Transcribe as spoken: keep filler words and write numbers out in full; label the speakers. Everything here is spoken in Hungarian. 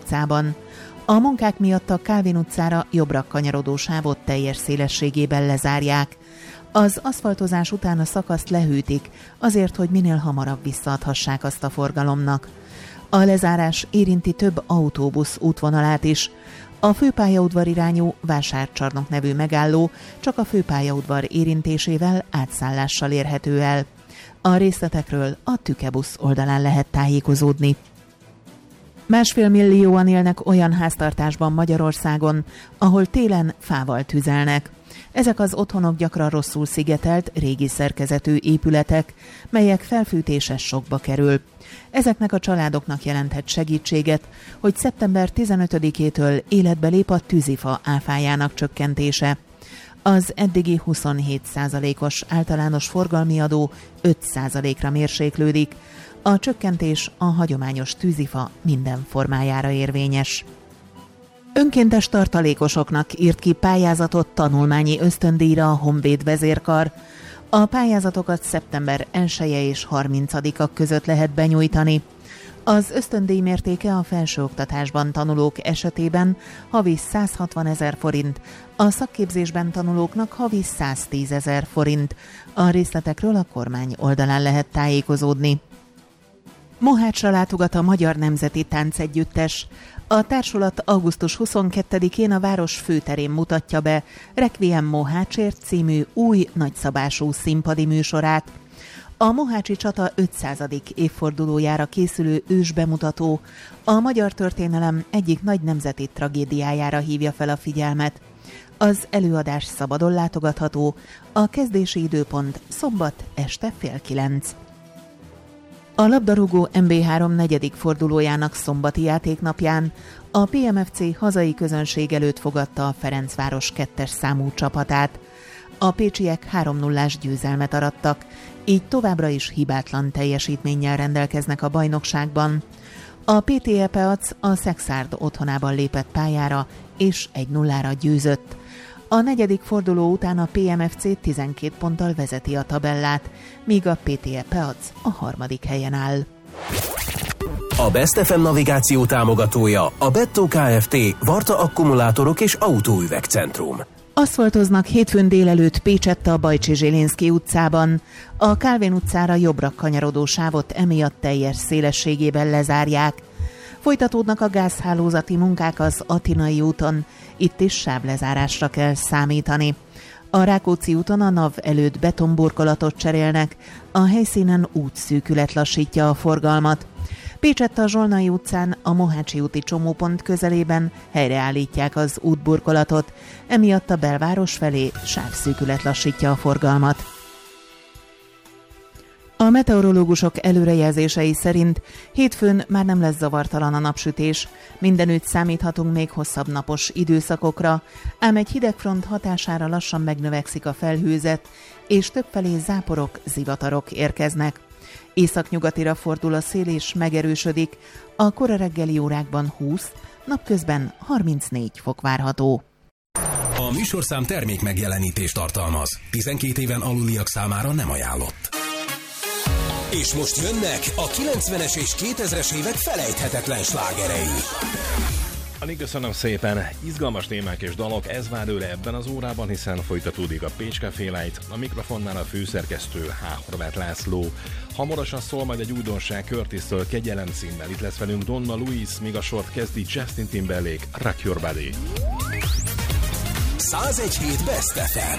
Speaker 1: utcában. A munkák miatt a Kálvin utcára jobbra kanyarodó sávot teljes szélességében lezárják. Az aszfaltozás után a szakaszt lehűtik, azért, hogy minél hamarabb visszaadhassák azt a forgalomnak. A lezárás érinti több autóbusz útvonalát is. A főpályaudvar irányú Vásárcsarnok nevű megálló csak a főpályaudvar érintésével átszállással érhető el. A részletekről a Tükebusz oldalán lehet tájékozódni. Másfél millióan élnek olyan háztartásban Magyarországon, ahol télen fával tüzelnek. Ezek az otthonok gyakran rosszul szigetelt, régi szerkezetű épületek, melyek felfűtése sokba kerül. Ezeknek a családoknak jelenthet segítséget, hogy szeptember tizenötödikétől életbe lép a tűzifa áfájának csökkentése. Az eddigi huszonhét százalékos általános forgalmi adó öt százalékra mérséklődik. A csökkentés a hagyományos tűzifa minden formájára érvényes. Önkéntes tartalékosoknak írt ki pályázatot tanulmányi ösztöndíjra a Honvéd vezérkar. A pályázatokat szeptember elseje és harmincadika között lehet benyújtani. Az ösztöndíj mértéke a felsőoktatásban tanulók esetében havi száz hatvan ezer forint, a szakképzésben tanulóknak havi száztíz ezer forint. A részletekről a kormány oldalán lehet tájékozódni. Mohácsra látogat a Magyar Nemzeti Táncegyüttes. A társulat augusztus huszonkettedikén a város főterén mutatja be Requiem Mohácsért című új nagyszabású színpadi műsorát. A mohácsi csata ötszázadik évfordulójára készülő ősbemutató a magyar történelem egyik nagy nemzeti tragédiájára hívja fel a figyelmet. Az előadás szabadon látogatható, a kezdési időpont szombat este fél kilenc. A labdarúgó em bé három negyedik fordulójának szombati játéknapján a pé em ef cé hazai közönség előtt fogadta a Ferencváros kettes számú csapatát. A pécsiek három nullás győzelmet arattak, így továbbra is hibátlan teljesítménnyel rendelkeznek a bajnokságban. A pé té é Peac a Szexárd otthonában lépett pályára, és egy nullára győzött. A negyedik forduló után a pé em ef cé tizenkét ponttal vezeti a tabellát, míg a pé té é Peac a harmadik helyen áll.
Speaker 2: A Best ef em navigáció támogatója a Bettó Kft. Varta Akkumulátorok és Autóüvegcentrum.
Speaker 1: Aszfaltoznak hétfőn délelőtt Pécsett a Bajcsy-Zsilinszky utcában. A Kálvin utcára jobbra kanyarodó sávot emiatt teljes szélességében lezárják. Folytatódnak a gázhálózati munkák az Atinai úton, itt is sávlezárásra kell számítani. A Rákóczi úton a NAV előtt betonburkolatot cserélnek, a helyszínen útszűkület lassítja a forgalmat. Pécsett a Zsolnai utcán a Mohácsi úti csomópont közelében helyreállítják az útburkolatot, emiatt a belváros felé sávszűkület lassítja a forgalmat. A meteorológusok előrejelzései szerint hétfőn már nem lesz zavartalan a napsütés, mindenütt számíthatunk még hosszabb napos időszakokra, ám egy hidegfront hatására lassan megnövekszik a felhőzet, és többfelé záporok, zivatarok érkeznek. Északnyugatira fordul a szél és megerősödik, a kora reggeli órákban húsz, napközben harmincnégy fok várható.
Speaker 2: A műsorszám termék megjelenítést tartalmaz. tizenkét éven aluliak számára nem ajánlott. És most jönnek a kilencvenes és kétezres évek felejthetetlen slágerei.
Speaker 3: Alig köszönöm szépen, izgalmas témák és dalok, ez vár őre ebben az órában, hiszen folytatódik a Pécs Café Light, a mikrofonnál a főszerkesztő H. Horváth László. Hamarosan szól majd egy újdonság Curtis-től Kegyelem címmel, itt lesz velünk Donna Louise, míg a sort kezdi Justin Timberlake, Rock Your Body.
Speaker 2: száz egy hét Best ef em.